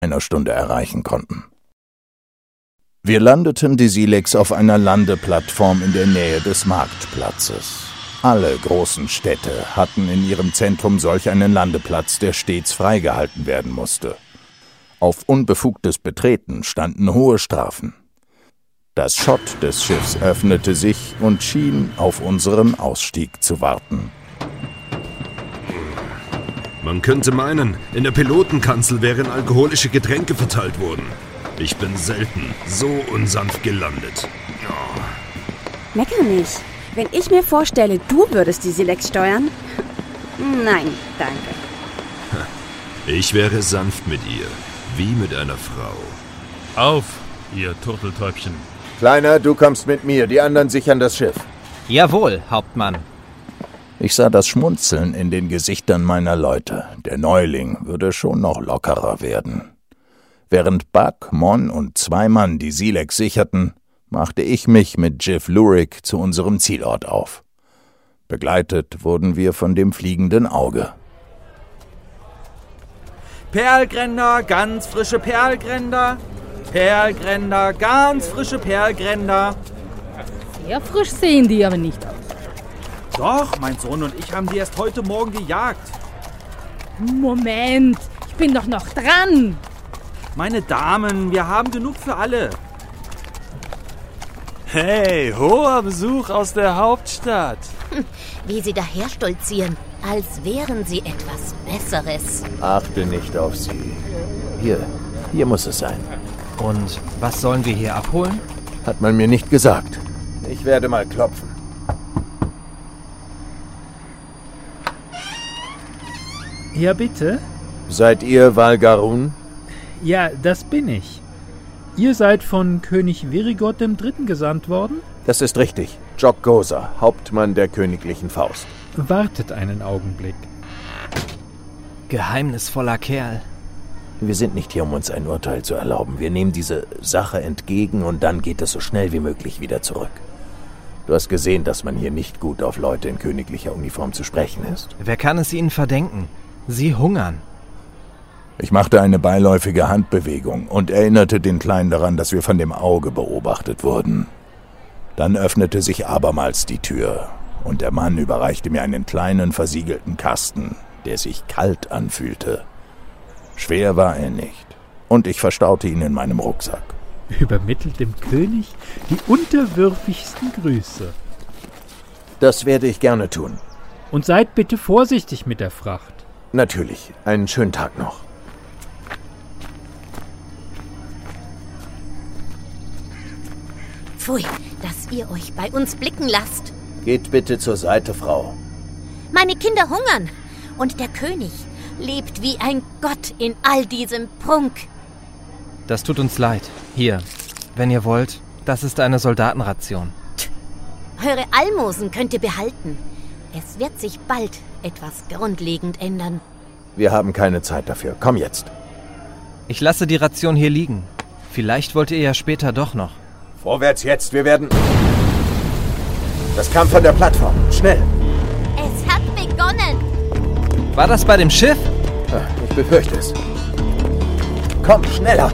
einer Stunde erreichen konnten. Wir landeten die Silex auf einer Landeplattform in der Nähe des Marktplatzes. Alle großen Städte hatten in ihrem Zentrum solch einen Landeplatz, der stets freigehalten werden musste. Auf unbefugtes Betreten standen hohe Strafen. Das Schott des Schiffs öffnete sich und schien auf unseren Ausstieg zu warten. Man könnte meinen, in der Pilotenkanzel wären alkoholische Getränke verteilt worden. Ich bin selten so unsanft gelandet. Oh. Mecker nicht. Wenn ich mir vorstelle, du würdest die Silex steuern? Nein, danke. Ich wäre sanft mit ihr, wie mit einer Frau. Auf, ihr Turteltäubchen. Kleiner, du kommst mit mir, die anderen sichern das Schiff. Jawohl, Hauptmann. Ich sah das Schmunzeln in den Gesichtern meiner Leute. Der Neuling würde schon noch lockerer werden. Während Buck, Mon und 2 Mann die Silex sicherten, machte ich mich mit Jiff Lurik zu unserem Zielort auf. Begleitet wurden wir von dem fliegenden Auge. Perlgränder, ganz frische Perlgränder. Perlgränder, ganz frische Perlgränder. Sehr frisch sehen die aber nicht aus. Doch, mein Sohn und ich haben die erst heute Morgen gejagt. Moment, ich bin doch noch dran. Meine Damen, wir haben genug für alle. Hey, hoher Besuch aus der Hauptstadt. Wie sie daherstolzieren, als wären sie etwas Besseres. Achte nicht auf sie. Hier muss es sein. Und was sollen wir hier abholen? Hat man mir nicht gesagt. Ich werde mal klopfen. Ja, bitte? Seid ihr Valgarun? Ja, das bin ich. Ihr seid von König Virigot III. Gesandt worden? Das ist richtig. Jock Goza, Hauptmann der königlichen Faust. Wartet einen Augenblick. Geheimnisvoller Kerl. Wir sind nicht hier, um uns ein Urteil zu erlauben. Wir nehmen diese Sache entgegen und dann geht es so schnell wie möglich wieder zurück. Du hast gesehen, dass man hier nicht gut auf Leute in königlicher Uniform zu sprechen ist. Wer kann es ihnen verdenken? Sie hungern. Ich machte eine beiläufige Handbewegung und erinnerte den Kleinen daran, dass wir von dem Auge beobachtet wurden. Dann öffnete sich abermals die Tür und der Mann überreichte mir einen kleinen, versiegelten Kasten, der sich kalt anfühlte. Schwer war er nicht und ich verstaute ihn in meinem Rucksack. Übermittelt dem König die unterwürfigsten Grüße. Das werde ich gerne tun. Und seid bitte vorsichtig mit der Fracht. Natürlich. Einen schönen Tag noch. Pfui, dass ihr euch bei uns blicken lasst. Geht bitte zur Seite, Frau. Meine Kinder hungern und der König lebt wie ein Gott in all diesem Prunk. Das tut uns leid. Hier, wenn ihr wollt, das ist eine Soldatenration. Eure Almosen könnt ihr behalten. Es wird sich bald etwas grundlegend ändern. Wir haben keine Zeit dafür. Komm jetzt. Ich lasse die Ration hier liegen. Vielleicht wollt ihr ja später doch noch. Vorwärts jetzt, wir werden... Das kam von der Plattform. Schnell. Es hat begonnen. War das bei dem Schiff? Ich befürchte es. Komm, schneller.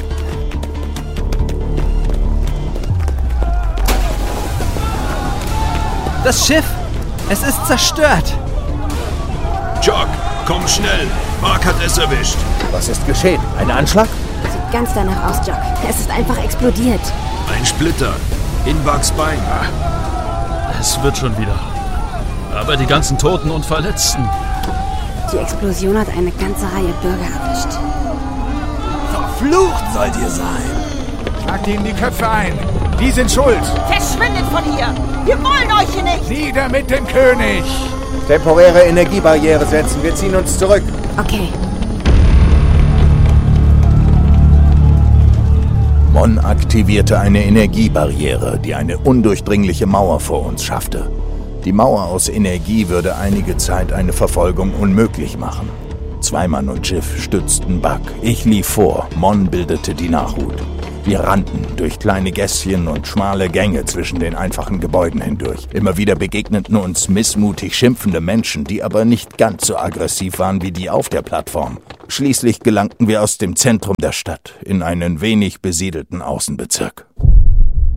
Das Schiff! Es ist zerstört! Jock, komm schnell! Mark hat es erwischt. Was ist geschehen? Ein Anschlag? Sieht ganz danach aus, Jock. Es ist einfach explodiert. Ein Splitter. In Bucks Bein. Es wird schon wieder. Aber die ganzen Toten und Verletzten. Die Explosion hat eine ganze Reihe Bürger erwischt. Verflucht sollt ihr sein! Schlagt ihnen die Köpfe ein! Die sind schuld! Verschwindet von hier! Wir wollen euch hier nicht! Nieder mit dem König! Temporäre Energiebarriere setzen. Wir ziehen uns zurück. Okay. Mon aktivierte eine Energiebarriere, die eine undurchdringliche Mauer vor uns schaffte. Die Mauer aus Energie würde einige Zeit eine Verfolgung unmöglich machen. 2 Mann und Jiff stützten Buck. Ich lief vor, Mon bildete die Nachhut. Wir rannten durch kleine Gässchen und schmale Gänge zwischen den einfachen Gebäuden hindurch. Immer wieder begegneten uns missmutig schimpfende Menschen, die aber nicht ganz so aggressiv waren wie die auf der Plattform. Schließlich gelangten wir aus dem Zentrum der Stadt in einen wenig besiedelten Außenbezirk.